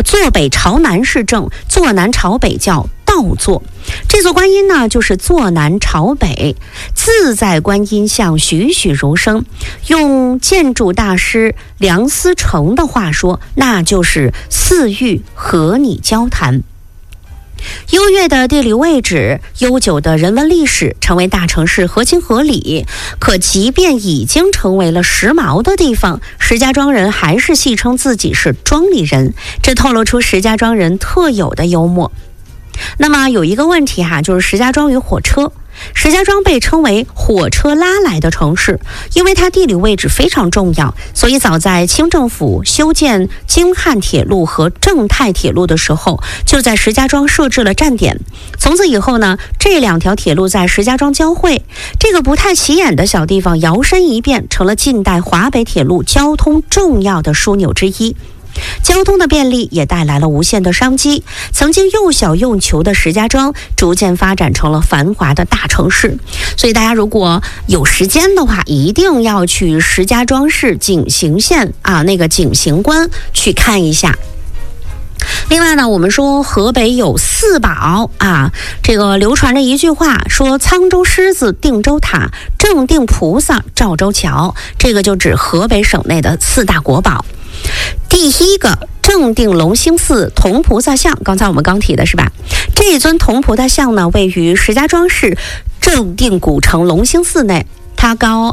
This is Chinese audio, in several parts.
坐北朝南是正，坐南朝北叫倒坐。这座观音呢，就是坐南朝北，自在观音像栩栩如生。用建筑大师梁思成的话说，那就是四域和你交谈。优越的地理位置，悠久的人文历史，成为大城市合情合理。可即便已经成为了时髦的地方，石家庄人还是戏称自己是庄里人，这透露出石家庄人特有的幽默。那么有一个问题就是石家庄与火车。石家庄被称为火车拉来的城市，因为它地理位置非常重要，所以早在清政府修建京汉铁路和正太铁路的时候，就在石家庄设置了站点。从此以后呢，这两条铁路在石家庄交汇，这个不太起眼的小地方摇身一变成了近代华北铁路交通重要的枢纽之一。交通的便利也带来了无限的商机，曾经又小又穷的石家庄逐渐发展成了繁华的大城市。所以大家如果有时间的话，一定要去石家庄市景行县那个景行关去看一下。另外呢，我们说河北有四宝这个流传着一句话说，沧州狮子、定州塔、正定菩萨、赵州桥，这个就指河北省内的四大国宝。第一个正定龙兴寺铜菩萨像，刚才我们刚提的是吧？这一尊铜菩萨像呢，位于石家庄市正定古城龙兴寺内，它高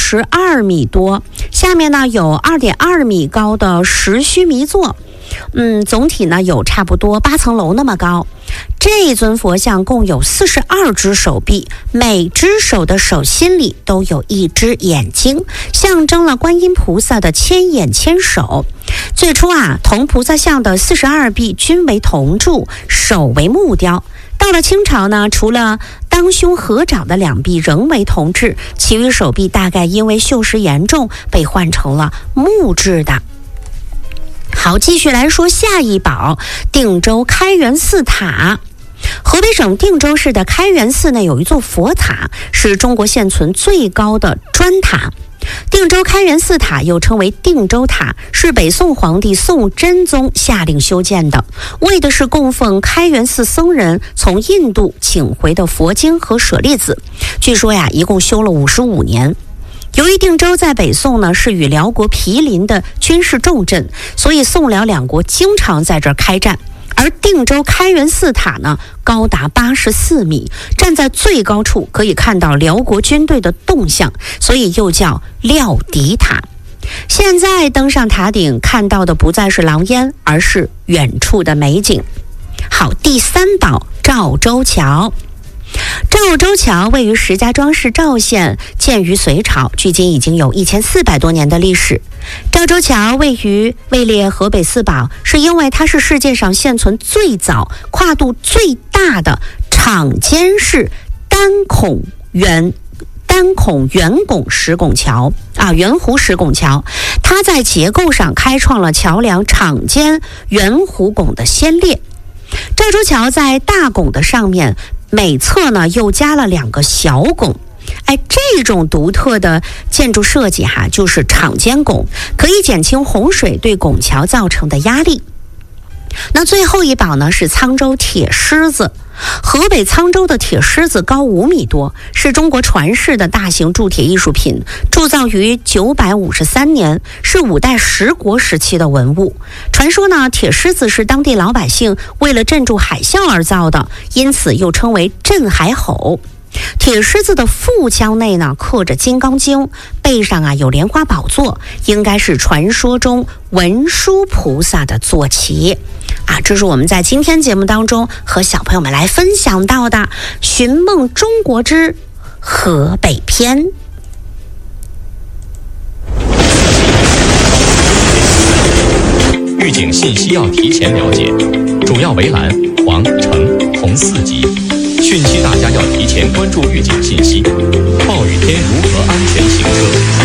22米多，下面呢有2.2米高的石须弥座，总体呢有差不多8层楼那么高。这尊佛像共有42只手臂，每只手的手心里都有一只眼睛，象征了观音菩萨的千眼千手。最初铜菩萨像的42臂均为铜铸，手为木雕。到了清朝呢，除了当胸合掌的2臂仍为铜制，其余手臂大概因为锈蚀严重，被换成了木质的。好，继续来说下一宝，定州开元寺塔。河北省定州市的开元寺内有一座佛塔，是中国现存最高的砖塔。定州开元寺塔又称为定州塔，是北宋皇帝宋真宗下令修建的，为的是供奉开元寺僧人从印度请回的佛经和舍利子。据说一共修了55年。由于定州在北宋呢是与辽国毗邻的军事重镇，所以宋辽两国经常在这儿开战。而定州开元寺塔呢，高达84米，站在最高处可以看到辽国军队的动向，所以又叫料敌塔。现在登上塔顶看到的不再是狼烟，而是远处的美景。好，第三宝赵州桥。赵州桥位于石家庄市赵县，建于隋朝，距今已经有1400多年的历史。赵州桥位列河北四宝，是因为它是世界上现存最早、跨度最大的敞间式单孔圆拱石拱桥圆弧石拱桥。它在结构上开创了桥梁敞间圆弧拱的先烈。赵州桥在大拱的上面，每侧呢又加了2个小拱。这种独特的建筑设计就是敞间拱，可以减轻洪水对拱桥造成的压力。那最后一宝呢是沧州铁狮子。河北沧州的铁狮子高5米多，是中国传世的大型铸铁艺术品，铸造于953年，是5代十国时期的文物。传说呢，铁狮子是当地老百姓为了镇住海啸而造的，因此又称为镇海吼。铁狮子的腹腔内呢刻着金刚经，背上有莲花宝座，应该是传说中文殊菩萨的坐骑这是我们在今天节目当中和小朋友们来分享到的《寻梦中国之河北篇》。 预警信息要提前了解，主要围栏黄、橙、红4级。讯息大家要提前关注预警信息，暴雨天如何安全行车。